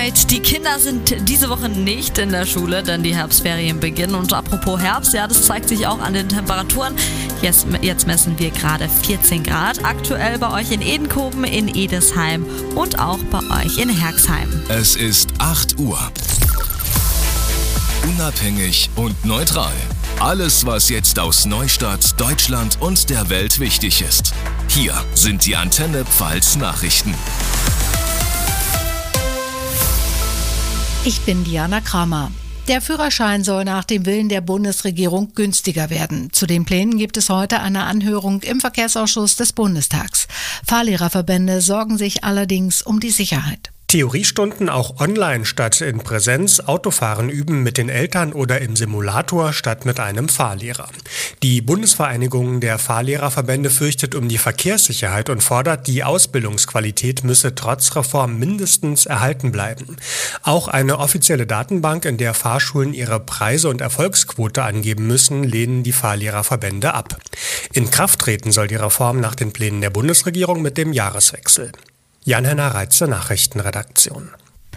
Update. Die Kinder sind diese Woche nicht in der Schule, denn die Herbstferien beginnen. Und apropos Herbst, ja, das zeigt sich auch an den Temperaturen. Jetzt messen wir gerade 14 Grad. Aktuell bei euch in Edenkoben, in Edesheim und auch bei euch in Herxheim. Es ist 8 Uhr. Unabhängig und neutral. Alles, was jetzt aus Neustadt, Deutschland und der Welt wichtig ist. Hier sind die Antenne Pfalz Nachrichten. Ich bin Diana Kramer. Der Führerschein soll nach dem Willen der Bundesregierung günstiger werden. Zu den Plänen gibt es heute eine Anhörung im Verkehrsausschuss des Bundestags. Fahrlehrerverbände sorgen sich allerdings um die Sicherheit. Theoriestunden auch online statt in Präsenz, Autofahren üben mit den Eltern oder im Simulator statt mit einem Fahrlehrer. Die Bundesvereinigung der Fahrlehrerverbände fürchtet um die Verkehrssicherheit und fordert, die Ausbildungsqualität müsse trotz Reform mindestens erhalten bleiben. Auch eine offizielle Datenbank, in der Fahrschulen ihre Preise und Erfolgsquote angeben müssen, lehnen die Fahrlehrerverbände ab. In Kraft treten soll die Reform nach den Plänen der Bundesregierung mit dem Jahreswechsel. Jan-Henner Reitze, Nachrichtenredaktion.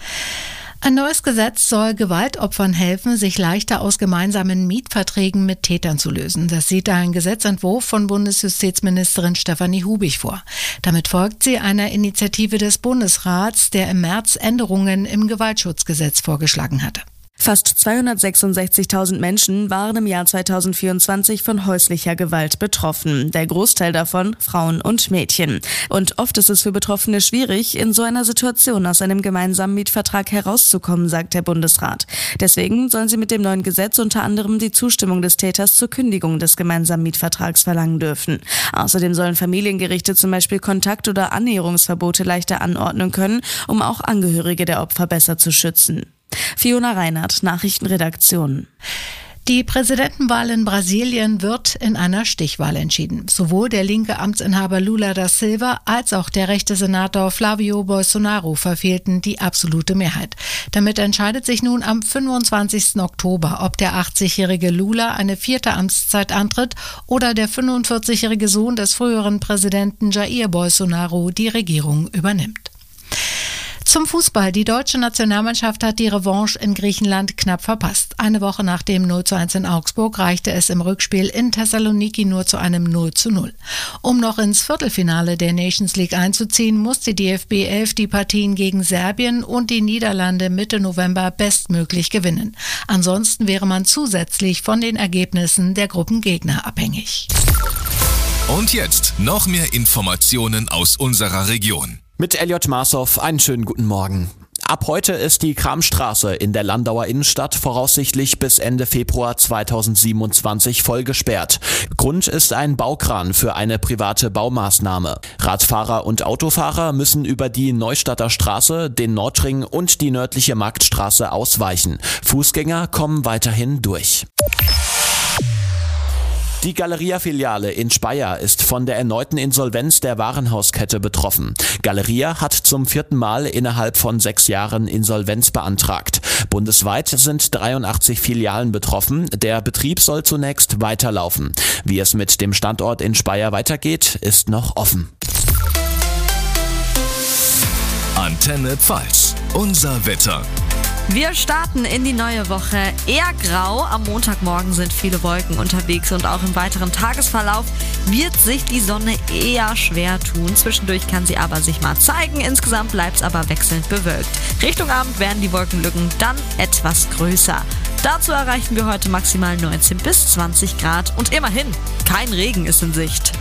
Ein neues Gesetz soll Gewaltopfern helfen, sich leichter aus gemeinsamen Mietverträgen mit Tätern zu lösen. Das sieht ein Gesetzentwurf von Bundesjustizministerin Stefanie Hubig vor. Damit folgt sie einer Initiative des Bundesrats, der im März Änderungen im Gewaltschutzgesetz vorgeschlagen hatte. Fast 266.000 Menschen waren im Jahr 2024 von häuslicher Gewalt betroffen. Der Großteil davon Frauen und Mädchen. Und oft ist es für Betroffene schwierig, in so einer Situation aus einem gemeinsamen Mietvertrag herauszukommen, sagt der Bundesrat. Deswegen sollen sie mit dem neuen Gesetz unter anderem die Zustimmung des Täters zur Kündigung des gemeinsamen Mietvertrags verlangen dürfen. Außerdem sollen Familiengerichte zum Beispiel Kontakt- oder Annäherungsverbote leichter anordnen können, um auch Angehörige der Opfer besser zu schützen. Fiona Reinhardt, Nachrichtenredaktion. Die Präsidentenwahl in Brasilien wird in einer Stichwahl entschieden. Sowohl der linke Amtsinhaber Lula da Silva als auch der rechte Senator Flavio Bolsonaro verfehlten die absolute Mehrheit. Damit entscheidet sich nun am 25. Oktober, ob der 80-jährige Lula eine 4. Amtszeit antritt oder der 45-jährige Sohn des früheren Präsidenten Jair Bolsonaro die Regierung übernimmt. Zum Fußball. Die deutsche Nationalmannschaft hat die Revanche in Griechenland knapp verpasst. Eine Woche nach dem 0:1 in Augsburg reichte es im Rückspiel in Thessaloniki nur zu einem 0:0. Um noch ins Viertelfinale der Nations League einzuziehen, muss die DFB 11 die Partien gegen Serbien und die Niederlande Mitte November bestmöglich gewinnen. Ansonsten wäre man zusätzlich von den Ergebnissen der Gruppengegner abhängig. Und jetzt noch mehr Informationen aus unserer Region. Mit Elliot Marsow, einen schönen guten Morgen. Ab heute ist die Kramstraße in der Landauer Innenstadt voraussichtlich bis Ende Februar 2027 voll gesperrt. Grund ist ein Baukran für eine private Baumaßnahme. Radfahrer und Autofahrer müssen über die Neustadter Straße, den Nordring und die nördliche Marktstraße ausweichen. Fußgänger kommen weiterhin durch. Die Galeria-Filiale in Speyer ist von der erneuten Insolvenz der Warenhauskette betroffen. Galeria hat zum 4. Mal innerhalb von 6 Jahren Insolvenz beantragt. Bundesweit sind 83 Filialen betroffen. Der Betrieb soll zunächst weiterlaufen. Wie es mit dem Standort in Speyer weitergeht, ist noch offen. Antenne Pfalz, unser Wetter. Wir starten in die neue Woche eher grau. Am Montagmorgen sind viele Wolken unterwegs und auch im weiteren Tagesverlauf wird sich die Sonne eher schwer tun. Zwischendurch kann sie aber sich mal zeigen. Insgesamt bleibt es aber wechselnd bewölkt. Richtung Abend werden die Wolkenlücken dann etwas größer. Dazu erreichen wir heute maximal 19 bis 20 Grad und immerhin, kein Regen ist in Sicht.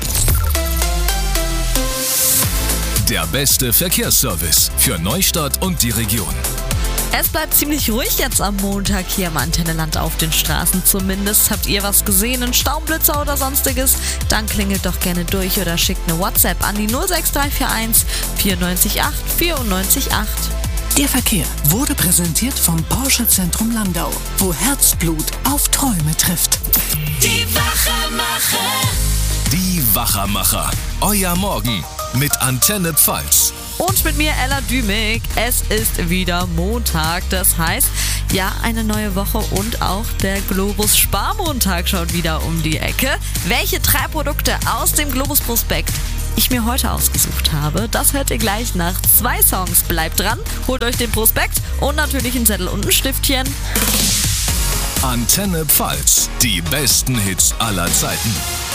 Der beste Verkehrsservice für Neustadt und die Region. Es bleibt ziemlich ruhig jetzt am Montag hier im Antenneland auf den Straßen zumindest. Habt ihr was gesehen, einen Staumblitzer oder sonstiges? Dann klingelt doch gerne durch oder schickt eine WhatsApp an die 06341 94 8 94 8. Der Verkehr wurde präsentiert vom Porsche Zentrum Landau, wo Herzblut auf Träume trifft. Die Wachermacher. Die Wachermacher. Euer Morgen mit Antenne Pfalz. Und mit mir Ella Dümig. Es ist wieder Montag. Das heißt, ja, eine neue Woche und auch der Globus Sparmontag schaut wieder um die Ecke. Welche 3 Produkte aus dem Globus Prospekt ich mir heute ausgesucht habe, das hört ihr gleich nach 2 Songs. Bleibt dran, holt euch den Prospekt und natürlich einen Zettel und ein Stiftchen. Antenne Pfalz, die besten Hits aller Zeiten.